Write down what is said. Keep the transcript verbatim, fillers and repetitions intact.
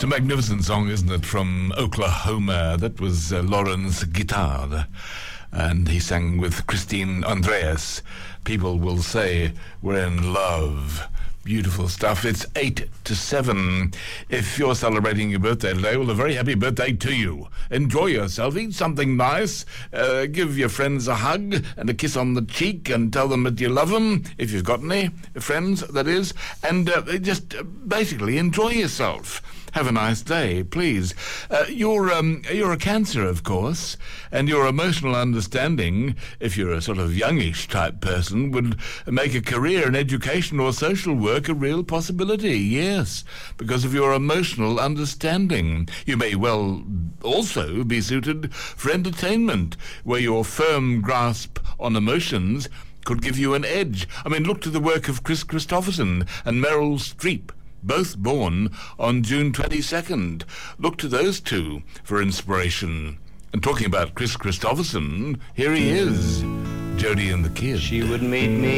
magnificent song, isn't it, from Oklahoma? That was uh, Lawrence Guitard, and he sang with Christine Andreas. People will say we're in love. Beautiful stuff. It's eight to seven. If you're celebrating your birthday today, well, a very happy birthday to you. Enjoy yourself. Eat something nice. Uh, give your friends a hug and a kiss on the cheek and tell them that you love them, if you've got any friends, that is. And uh, just uh, basically enjoy yourself. Have a nice day, please. Uh, you're um, you're a Cancer, of course, and your emotional understanding, if you're a sort of youngish type person, would make a career in education or social work a real possibility, yes, because of your emotional understanding. You may well also be suited for entertainment, where your firm grasp on emotions could give you an edge. I mean, look to the work of Chris Christopherson and Meryl Streep, both born on June twenty-second. Look to those two for inspiration. And talking about Chris Christopherson, here he is, Jody and the Kid. She would meet me